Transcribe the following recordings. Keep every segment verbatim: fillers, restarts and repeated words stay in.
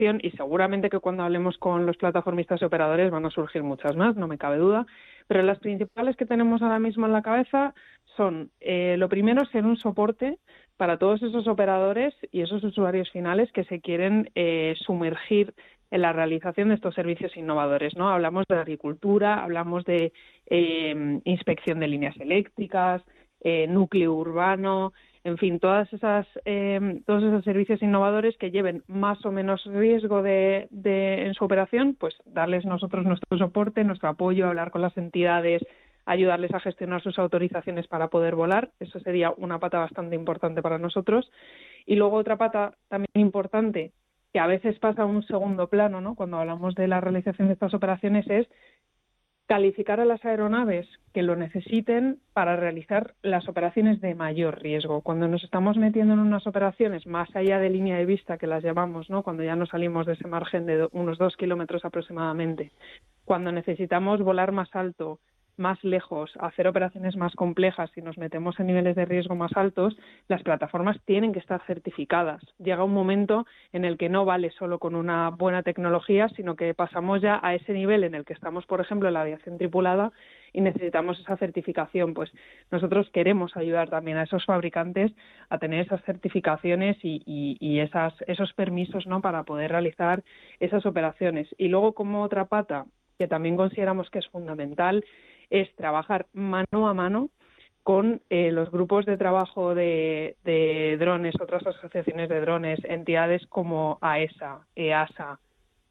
opción, y seguramente que cuando hablemos con los plataformistas y operadores van a surgir muchas más, no me cabe duda, pero las principales que tenemos ahora mismo en la cabeza son, eh, lo primero, ser un soporte para todos esos operadores y esos usuarios finales que se quieren eh, sumergir en la realización de estos servicios innovadores, ¿no? Hablamos de agricultura, hablamos de eh, inspección de líneas eléctricas, eh, núcleo urbano, en fin, todas esas, eh, todos esos servicios innovadores que lleven más o menos riesgo de, de, en su operación, pues darles nosotros nuestro soporte, nuestro apoyo, hablar con las entidades, ayudarles a gestionar sus autorizaciones para poder volar. Eso sería una pata bastante importante para nosotros. Y luego otra pata también importante, que a veces pasa a un segundo plano, ¿no?, cuando hablamos de la realización de estas operaciones, es calificar a las aeronaves que lo necesiten para realizar las operaciones de mayor riesgo. Cuando nos estamos metiendo en unas operaciones más allá de línea de vista, que las llamamos, ¿no?, cuando ya nos salimos de ese margen de unos dos kilómetros aproximadamente, cuando necesitamos volar más alto, más lejos, hacer operaciones más complejas y nos metemos en niveles de riesgo más altos, las plataformas tienen que estar certificadas. Llega un momento en el que no vale solo con una buena tecnología, sino que pasamos ya a ese nivel en el que estamos, por ejemplo, en la aviación tripulada y necesitamos esa certificación. Pues nosotros queremos ayudar también a esos fabricantes a tener esas certificaciones y, y, y esas, esos permisos, ¿no?, para poder realizar esas operaciones. Y luego, como otra pata, que también consideramos que es fundamental, es trabajar mano a mano con eh, los grupos de trabajo de, de drones, otras asociaciones de drones, entidades como AESA, EASA,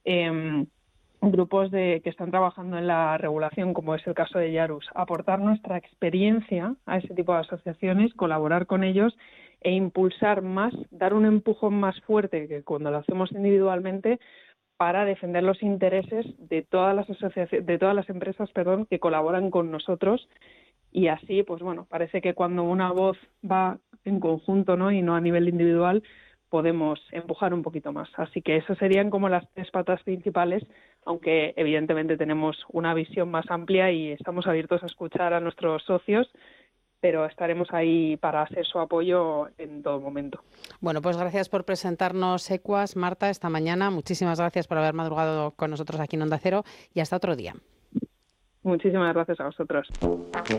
eh, grupos de, que están trabajando en la regulación, como es el caso de Yarus, aportar nuestra experiencia a ese tipo de asociaciones, colaborar con ellos e impulsar más, dar un empujón más fuerte que cuando lo hacemos individualmente, para defender los intereses de todas las asociaciones, de todas las empresas, perdón, que colaboran con nosotros, y así, pues bueno, parece que cuando una voz va en conjunto, ¿no?, y no a nivel individual, podemos empujar un poquito más. Así que esas serían como las tres patas principales, aunque evidentemente tenemos una visión más amplia y estamos abiertos a escuchar a nuestros socios, pero estaremos ahí para hacer su apoyo en todo momento. Bueno, pues gracias por presentarnos Equas, Marta, esta mañana. Muchísimas gracias por haber madrugado con nosotros aquí en Onda Cero y hasta otro día. Muchísimas gracias a vosotros.